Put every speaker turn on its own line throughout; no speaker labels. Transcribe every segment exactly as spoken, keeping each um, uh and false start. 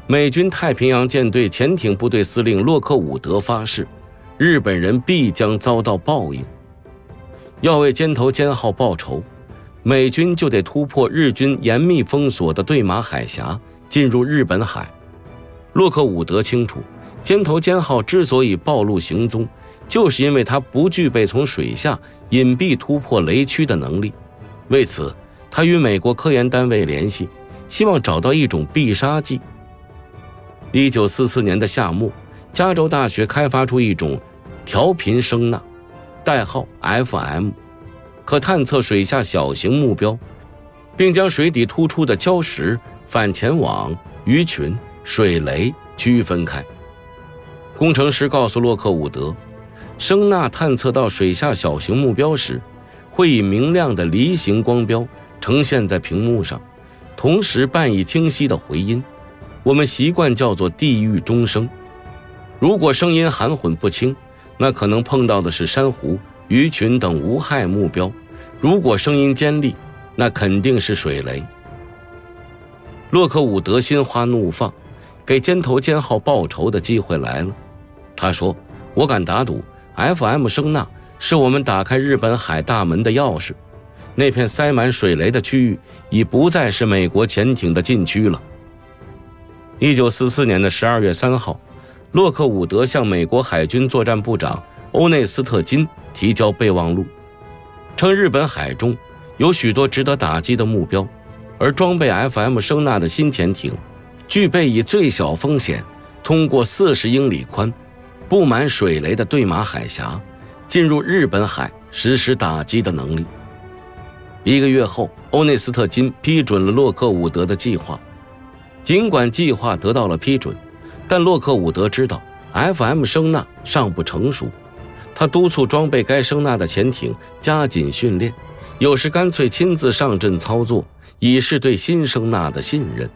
美军太平洋舰队潜艇部队司令洛克伍德发誓，日本人必将遭到报应。要为尖头尖号报仇，美军就得突破日军严密封锁的对马海峡，进入日本海。洛克伍德清楚，尖头尖号之所以暴露行踪，就是因为它不具备从水下隐蔽突破雷区的能力。为此，他与美国科研单位联系，希望找到一种必杀技。一九四四年的夏末，加州大学开发出一种调频声呐，代号 F M， 可探测水下小型目标，并将水底突出的礁石、反潜网、鱼群、水雷区分开。工程师告诉洛克伍德，声呐探测到水下小型目标时，会以明亮的梨形光标呈现在屏幕上，同时伴以清晰的回音，我们习惯叫做地狱钟声。如果声音含混不清，那可能碰到的是珊瑚、鱼群等无害目标；如果声音尖利，那肯定是水雷。洛克伍德心花怒放，给尖头尖号报仇的机会来了。他说，我敢打赌 F M 声呐是我们打开日本海大门的钥匙，那片塞满水雷的区域已不再是美国潜艇的禁区了。一九四四年的十二月三号，洛克伍德向美国海军作战部长欧内斯特金提交备忘录，称日本海中有许多值得打击的目标，而装备 F M 声呐的新潜艇具备以最小风险通过四十英里宽、布满水雷的对马海峡进入日本海实施打击的能力。一个月后，欧内斯特金批准了洛克伍德的计划。尽管计划得到了批准，但洛克伍德知道 F M 声呐尚不成熟，他督促装备该声呐的潜艇加紧训练，有时干脆亲自上阵操作，以示对新声呐的信任。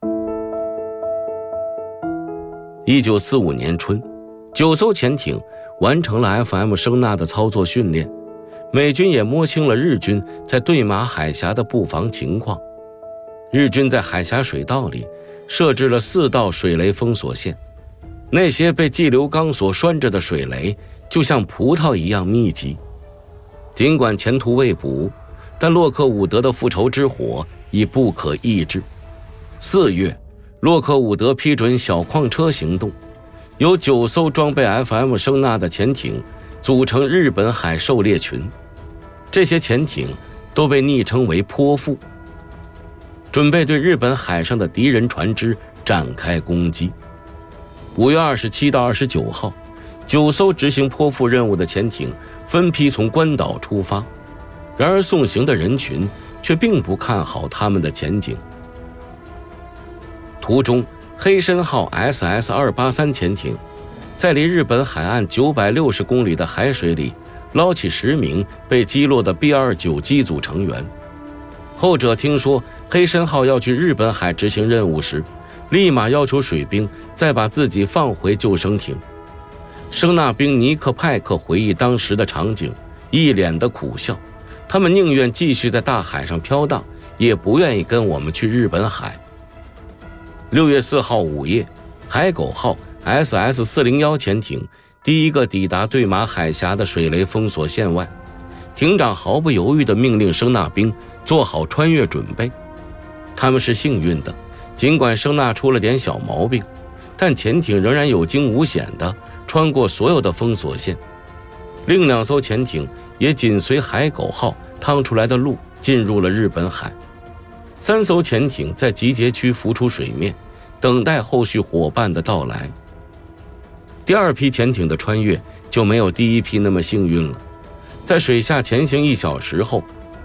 一九四五年春，九艘潜艇完成了 F M 声呐的操作训练，美军也摸清了日军在对马海峡的布防情况。日军在海峡水道里设置了四道水雷封锁线，那些被激流钢索拴着的水雷就像葡萄一样密集。尽管前途未卜，但洛克伍德的复仇之火已不可抑制。四月，洛克伍德批准小矿车行动，由九艘装备 F M 声呐的潜艇组成日本海狩猎群，这些潜艇都被昵称为泼妇，准备对日本海上的敌人船只展开攻击。五月二十七到二十九号，九艘执行泼妇任务的潜艇分批从关岛出发，然而送行的人群却并不看好他们的前景。途中，黑参号 S S 二八三 潜艇在离日本海岸九百六十公里的海水里捞起十名被击落的 B 二十九 机组成员。后者听说黑参号要去日本海执行任务时，立马要求水兵再把自己放回救生艇。声呐兵尼克派克回忆当时的场景，一脸的苦笑，他们宁愿继续在大海上飘荡，也不愿意跟我们去日本海。六月四号午夜，海狗号 S S 四零一 潜艇第一个抵达对马海峡的水雷封锁线外，艇长毫不犹豫地命令声呐兵做好穿越准备。他们是幸运的，尽管声呐出了点小毛病，但潜艇仍然有惊无险地穿过所有的封锁线。另两艘潜艇也紧随海狗号趟出来的路进入了日本海。三艘潜艇在集结区浮出水面，等待后续伙伴的到来。第二批潜艇的穿越就没有第一批那么幸运了。在水下前行一小时后，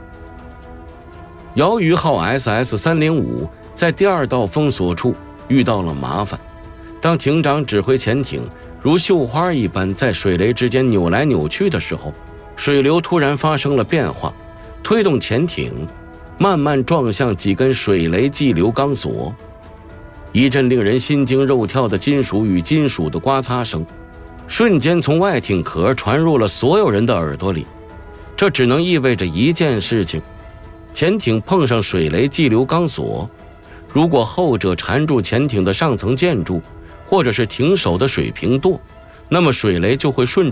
鳐鱼号 S S 三零五 在第二道封锁处遇到了麻烦。当艇长指挥潜艇如绣花一般在水雷之间扭来扭去的时候，水流突然发生了变化，推动潜艇慢慢撞向几根水雷激流钢索。一阵令人心惊肉跳的金属与金属的刮擦声瞬间从外艇壳传入了所有人的耳朵里。这只能意味着一件事情：潜艇碰上水雷激流钢索， 如果后者缠住潜艇的上层建筑，或者是艇首的水平舵，那么水雷就会顺